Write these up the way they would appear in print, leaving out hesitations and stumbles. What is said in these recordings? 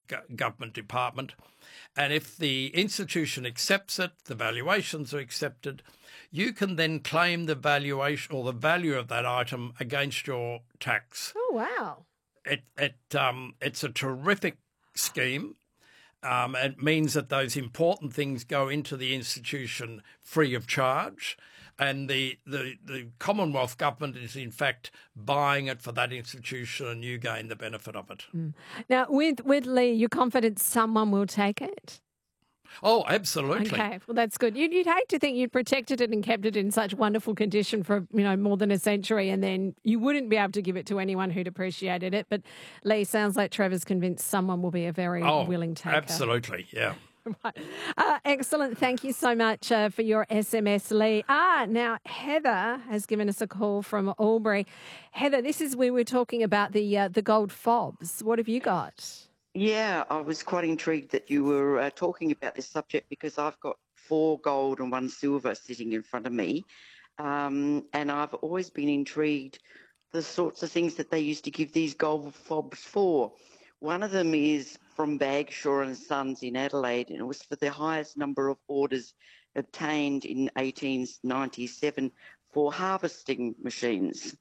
government department. And if the institution accepts it, the valuations are accepted, you can then claim the valuation or the value of that item against your tax. Oh, wow. It's a terrific scheme. It means that those important things go into the institution free of charge, and the Commonwealth government is in fact buying it for that institution, and you gain the benefit of it. Now, with Lee, you're confident someone will take it? Oh, absolutely. Okay, well, that's good. You'd hate to think you'd protected it and kept it in such wonderful condition for, more than a century, and then you wouldn't be able to give it to anyone who'd appreciated it. But Lee, sounds like Trevor's convinced someone will be a very willing taker. Absolutely, yeah. Right. Excellent. Thank you so much for your SMS, Lee. Now, Heather has given us a call from Albury. Heather, this is where we're talking about the gold fobs. What have you got? Yeah, I was quite intrigued that you were talking about this subject because I've got 4 gold and 1 silver sitting in front of me. And I've always been intrigued the sorts of things that they used to give these gold fobs for. One of them is from Bagshaw and Sons in Adelaide, and it was for the highest number of orders obtained in 1897 for harvesting machines.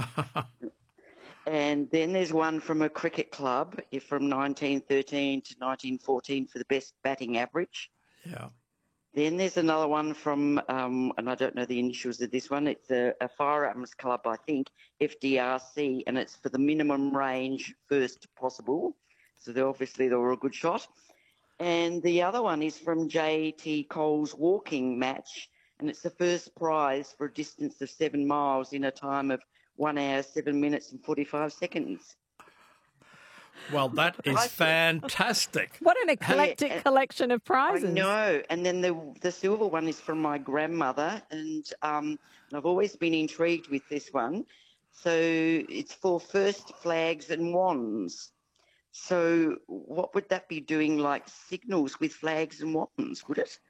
And then there's one from a cricket club from 1913 to 1914 for the best batting average. Yeah. Then there's another one from, and I don't know the initials of this one, it's a firearms club, I think, FDRC, and it's for the minimum range first possible. So they were a good shot. And the other one is from J.T. Cole's walking match, and it's the first prize for a distance of 7 miles in a time of 1 hour, 7 minutes and 45 seconds. Well, that is fantastic. What an eclectic collection of prizes. I know. And then the silver one is from my grandmother, and I've always been intrigued with this one. So it's for first flags and wands. So what would that be doing, like signals with flags and wands, would it?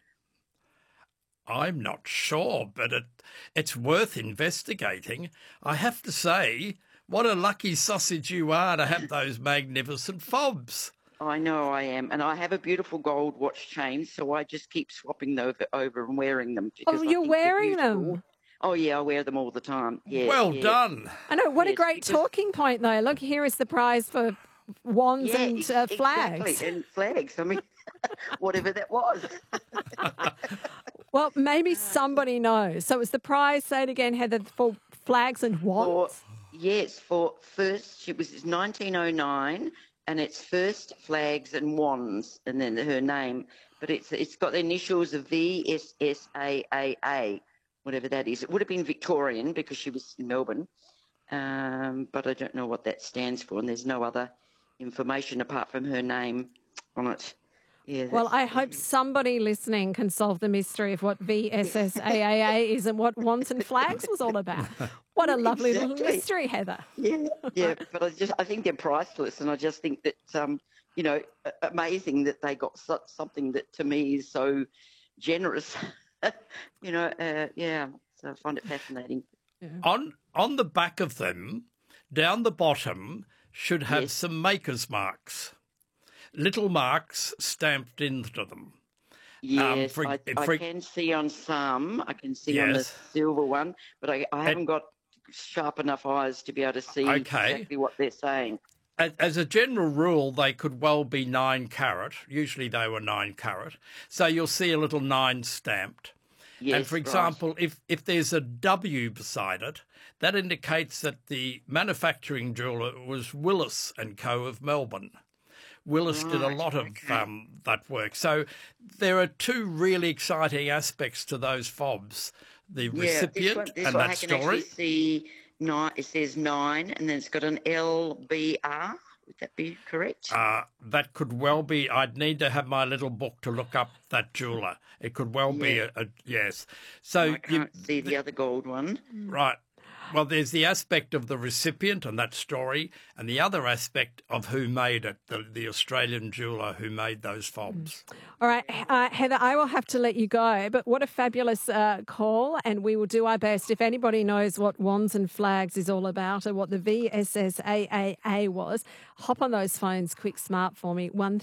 I'm not sure, but it's worth investigating. I have to say, what a lucky sausage you are to have those magnificent fobs. I know I am. And I have a beautiful gold watch chain, so I just keep swapping them over and wearing them. Oh, you're wearing them? Oh, yeah, I wear them all the time. Yeah, well done. I know. What a great talking point, though. Look, here is the prize for wands and flags. Exactly, and flags. I mean, whatever that was. Well, maybe somebody knows. So it's the prize, say it again, Heather, for flags and wands? For first, it was 1909, and it's first flags and wands, and then her name. But it's got the initials of VSSAAA, whatever that is. It would have been Victorian because she was in Melbourne, but I don't know what that stands for, and there's no other information apart from her name on it. Yeah, well, I hope somebody listening can solve the mystery of what VSSAAA is and what wands and flags was all about. What a lovely little mystery, Heather. Yeah, but I think they're priceless, and I just think that, amazing that they got something that to me is so generous. So I find it fascinating. Yeah. On the back of them, down the bottom, should have some maker's marks. Little marks stamped into them. Yes, I can see on some. I can see on the silver one, but I haven't got sharp enough eyes to be able to see exactly what they're saying. As a general rule, they could well be 9 carat. Usually they were 9 carat. So you'll see a little 9 stamped. Yes, and for example, if there's a W beside it, that indicates that the manufacturing jeweller was Willis & Co. of Melbourne. Willis did a lot of that work. So there are 2 really exciting aspects to those fobs. The recipient this and one that I can story. See 9, it says 9, and then it's got an LBR. Would that be correct? That could well be. I'd need to have my little book to look up that jeweller. It could well be a yes. So I can't see the other gold one. Right. Well, there's the aspect of the recipient and that story, and the other aspect of who made it, the Australian jeweller who made those fobs. All right, Heather, I will have to let you go, but what a fabulous call, and we will do our best. If anybody knows what wands and flags is all about or what the VSSAAA was, hop on those phones quick smart for me, 13